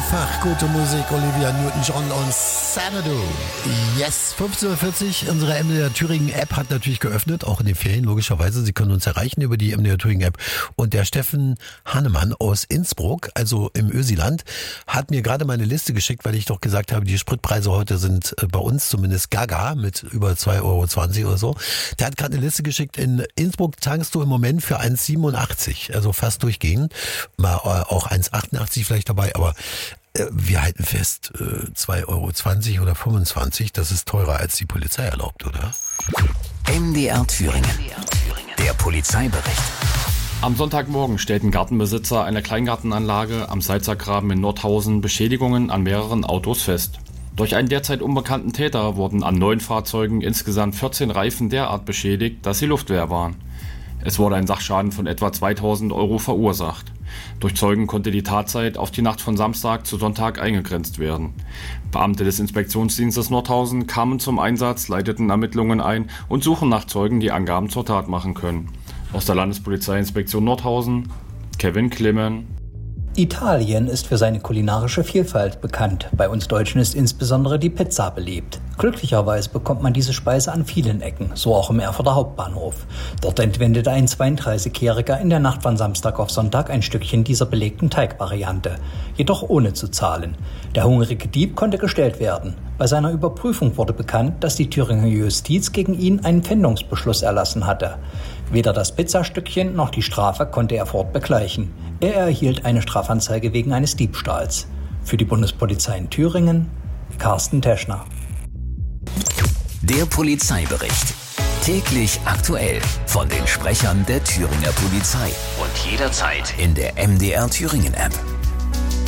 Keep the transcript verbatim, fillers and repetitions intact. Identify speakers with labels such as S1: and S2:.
S1: Einfach gute Musik, Olivia Newton-John und Xanadu. Yes, fünfzehn Uhr vierzig, unsere M D R Thüringen-App hat natürlich geöffnet, auch in den Ferien logischerweise. Sie können uns erreichen über die M D R Thüringen-App. Und der Steffen Hannemann aus Innsbruck, also im Ösiland, hat mir gerade meine Liste geschickt, weil ich doch gesagt habe, die Spritpreise heute sind bei uns zumindest gaga mit über zwei Euro zwanzig oder so. Der hat gerade eine Liste geschickt, in Innsbruck tankst du im Moment für eins Komma siebenundachtzig, also fast durchgehend. Mal auch eins Komma achtundachtzig vielleicht dabei, aber wir halten fest, zwei Euro zwanzig oder fünfundzwanzig, das ist teurer als die Polizei erlaubt, oder?
S2: M D R Thüringen, der Polizeibericht.
S3: Am Sonntagmorgen stellten Gartenbesitzer einer Kleingartenanlage am Salzergraben in Nordhausen Beschädigungen an mehreren Autos fest. Durch einen derzeit unbekannten Täter wurden an neun Fahrzeugen insgesamt vierzehn Reifen derart beschädigt, dass sie luftleer waren. Es wurde ein Sachschaden von etwa zweitausend Euro verursacht. Durch Zeugen konnte die Tatzeit auf die Nacht von Samstag zu Sonntag eingegrenzt werden. Beamte des Inspektionsdienstes Nordhausen kamen zum Einsatz, leiteten Ermittlungen ein und suchen nach Zeugen, die Angaben zur Tat machen können. Aus der Landespolizeiinspektion Nordhausen, Kevin Klimmen.
S4: Italien ist für seine kulinarische Vielfalt bekannt. Bei uns Deutschen ist insbesondere die Pizza beliebt. Glücklicherweise bekommt man diese Speise an vielen Ecken, so auch im Erfurter Hauptbahnhof. Dort entwendete ein zweiunddreißigjähriger in der Nacht von Samstag auf Sonntag ein Stückchen dieser belegten Teigvariante, jedoch ohne zu zahlen. Der hungrige Dieb konnte gestellt werden. Bei seiner Überprüfung wurde bekannt, dass die Thüringer Justiz gegen ihn einen Pfändungsbeschluss erlassen hatte. Weder das Pizzastückchen noch die Strafe konnte er fortbegleichen. Er erhielt eine Strafanzeige wegen eines Diebstahls. Für die Bundespolizei in Thüringen, Carsten Teschner.
S2: Der Polizeibericht. Täglich aktuell von den Sprechern der Thüringer Polizei. Und jederzeit in der M D R Thüringen App.